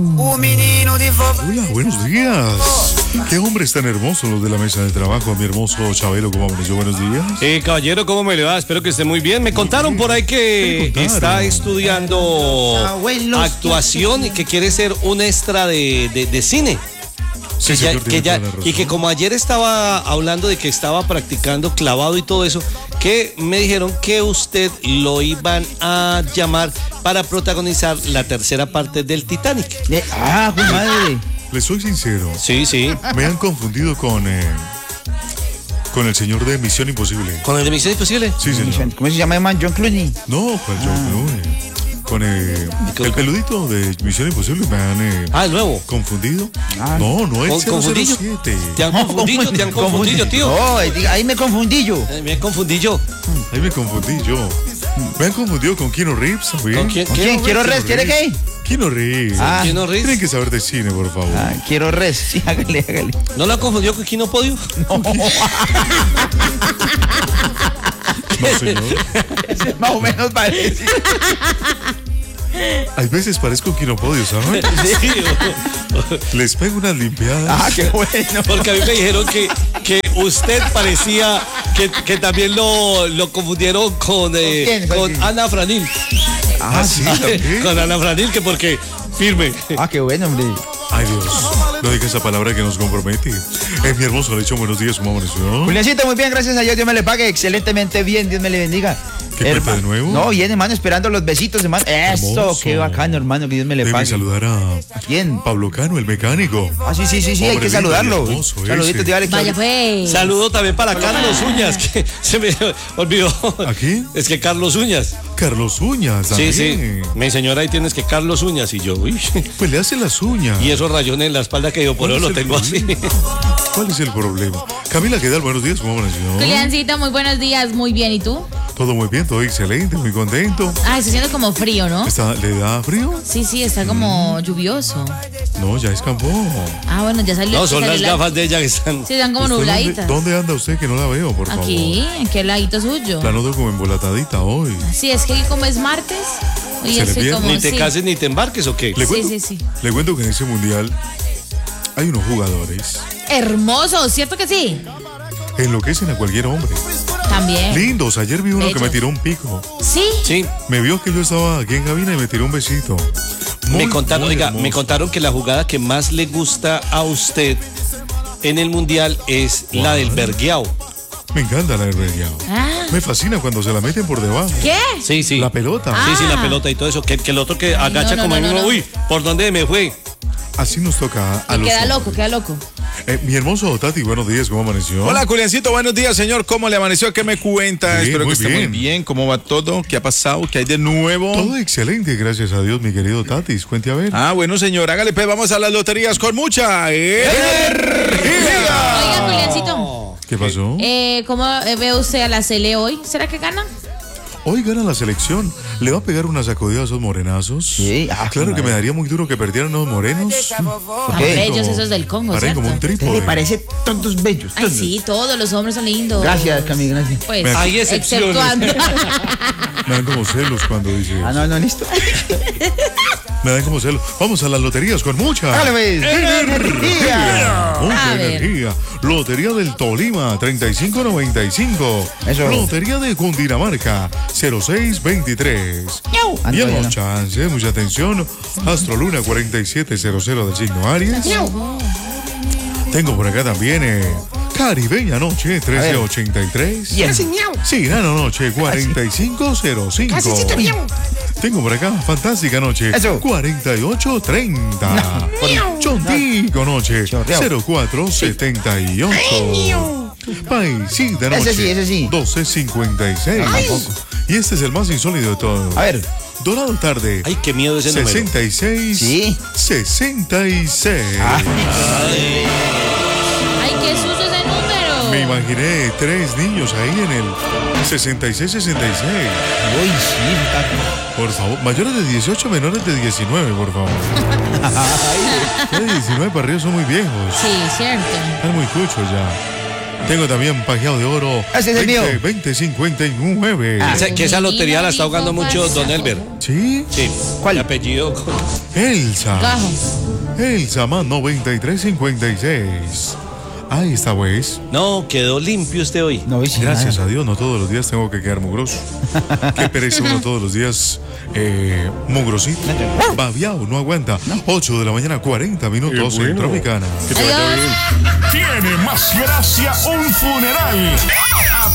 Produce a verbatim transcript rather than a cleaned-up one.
Hola, buenos días. Qué hombres tan hermosos los de la mesa de trabajo. Mi hermoso Chabelo, ¿cómo amaneció? Buenos días. Eh, caballero, ¿cómo me le va? Espero que esté muy bien. Me contaron por ahí que está estudiando actuación y que quiere ser un extra de, de, de cine. Sí, que ya, señor, que ya, tiene toda la razón. y que como ayer estaba hablando de que estaba practicando clavado y todo eso, que me dijeron que usted lo iban a llamar para protagonizar la tercera parte del Titanic. Eh, ah, pues madre. Les soy sincero. Sí, sí. Me han confundido con eh, con el señor de Misión Imposible. ¿Con el de Misión Imposible? Sí, señor. ¿Cómo se llama, man? John Clooney. No, con el John Clooney. Con eh, el peludito de Misión Imposible me han eh, Ah, el nuevo. confundido. Ah. No, no es Con- cero cero confundido. siete. Te han confundido, te han confundido, tío. No, eh, diga, ahí me confundí yo. Eh, Me confundí yo. Ahí me confundí yo. Me han confundido con Keanu Reeves, ¿sabes? ¿Con quién? ¿Con quién? Quiero res, ¿quiere qué? Keanu Reeves. Ah. ¿Keanu Reeves? Tienen que saber de cine, por favor. Ah, quiero res. Sí, hágale, hágale. ¿No la confundió con Kino Podio? No, señor. Ese más o menos parece. Hay veces parezco Quinopodio, ¿sabes? Sí. Les pego unas limpiadas. Ah, qué bueno. Porque a mí me dijeron que, que usted parecía que, que también lo, lo confundieron con, eh, ¿Con quién? ¿Con con quién? Ana Franil. Ah, sí, también. Con Ana Franil, que porque firme. Ah, qué bueno, hombre. Ay, Dios. No diga esa palabra que nos compromete. Es mi hermoso lecho. Buenos días, ¿cómo amaneció? Juliancito, muy bien, gracias a Dios. Dios me le pague excelentemente bien. Dios me le bendiga. ¿Qué cuenta Hermano. de nuevo? No, bien, hermano, esperando los besitos, hermano. Esto, Hermoso. qué bacano, hermano, que Dios me le Debe pague. saludar a ¿A quién? Pablo Cano, el mecánico. Ah, sí, sí, sí, sí, hay Hombre que lindo y saludarlo. hermoso Saluditos, ese. tío Alex. Vaya pues. Saludo también para Carlos Uñas, que se me olvidó. ¿A quién? Es que Carlos Uñas. Carlos Uñas. Sí, también. sí. Mi señora ahí tienes que Carlos Uñas y yo, uy. Pues le hace las uñas. Y esos rayones en la espalda que yo por ¿Cuál eso es lo el tengo así. problema? ¿Cuál es el problema? Camila, ¿qué tal? Buenos días, ¿cómo amaneció? Juliancito, muy buenos días, muy bien. ¿Y tú? Todo muy bien, todo excelente, muy contento. Ah, está haciendo como frío, ¿no? ¿Está, ¿Le da frío? Sí, sí, está como lluvioso. No, ya escampó. Ah, bueno, ya salió. No, son salió las la- gafas de ella que están. Sí, están como ¿Usted dónde, nubladitas. ¿Dónde anda usted que no la veo, por favor? Aquí, aquí al ladito suyo. La noto como embolatadita hoy. Sí, es que como es martes, hoy Se le estoy pierde. como. Ni te sí. cases ni te embarques o qué. Le Sí, cuento, sí, sí. Le cuento que en ese mundial hay unos jugadores Hermoso, ¿cierto que sí? que enloquecen a cualquier hombre. También. Lindos. Ayer vi uno que Bellos. me tiró un pico. Sí. Sí, Me vio que yo estaba aquí en cabina y me tiró un besito. Muy, me contaron, muy oiga, hermoso. me contaron que la jugada que más le gusta a usted en el mundial es la del vergueao. Me encanta la del Regueao. Ah, Me fascina cuando se la meten por debajo. ¿qué? Sí, sí. La pelota. Sí, sí, la Ah. pelota y todo eso. Que, que el otro que agacha no, como no, en no, uno, no. uy, ¿por dónde me fue? Así nos toca a Y los queda hombres. loco, queda loco. Eh, mi hermoso Tati, buenos días, ¿cómo amaneció? Hola, Juliancito, buenos días, señor. ¿Cómo le amaneció? ¿Qué me cuenta? Bien, Espero muy que esté muy bien. bien. ¿Cómo va todo? ¿Qué ha pasado? ¿Qué hay de nuevo? Todo excelente, gracias a Dios, mi querido Tatis. Cuente a ver. Ah, bueno, señor, hágale, pues vamos a las loterías con mucha energía. Oiga, Juliancito, ¿Qué pasó? eh, ¿cómo eh, ve usted a la Cele hoy? ¿Será que gana? Hoy gana la selección. ¿Le va a pegar una sacudida a esos morenazos? Sí, ah, Claro que madre. me daría muy duro que perdieran los morenos. Tan qué? bellos esos del Congo, Parecen ¿cierto? como un ¿Te trípode. le parece tontos bellos? Ay, sí, todos los hombres son lindos. Gracias, Cami, gracias. Pues, Me- Hay excepciones. exceptuando. Me dan como celos cuando dice. Ah, no, no, listo. Me dan como celos. Vamos a las loterías con mucha Hágale, pues. energía. Mucha A ver. energía. Lotería del Tolima, treinta y cinco noventa y cinco. Eso. Lotería de Cundinamarca, cero seis veintitrés. Ah, Bien no, los no. chances, mucha atención. Astro Luna cuarenta y siete cero cero del signo Aries. Tengo por acá también eh, Caribeña Noche trece ochenta y tres. Bien. Cirano Noche cuarenta y cinco cero cinco. Tengo por acá Fantástica Noche Eso. cuarenta y ocho treinta. Chontico Noche Chorreado. cero cuatro setenta y ocho. Paisita Noche Ese sí, ese sí. doce cincuenta y seis. Y este es el más insólito de todos. A ver. Dorado Tarde Ay, qué miedo ese número. sesenta y seis. Sí. sesenta y seis. Ay, qué sucio ese número. Me imaginé tres niños ahí en el sesenta y seis sesenta y seis. Uy, sí, está- Por favor, mayores de dieciocho, menores de diecinueve, por favor. Ya de diecinueve para arriba son muy viejos. Sí, cierto. Están muy cuchos ya. Tengo también pajeado de oro. Ese es el mío. veinte cincuenta y nueve. Ah. Esa- que esa lotería la está jugando mucho Don Elber. ¿Sí? Sí. ¿Cuál? El apellido. Elsa. Gajo. Elsa más noventa y tres cincuenta y seis. Ahí está, pues. No, quedó limpio usted hoy. No, sí, Gracias nada. a Dios, no todos los días tengo que quedar mugroso. Qué pereza uno todos los días eh, mugrosito. Babiao, no aguanta. ocho de la mañana, cuarenta minutos en Tropicana. Adiós. Tiene más gracia un funeral.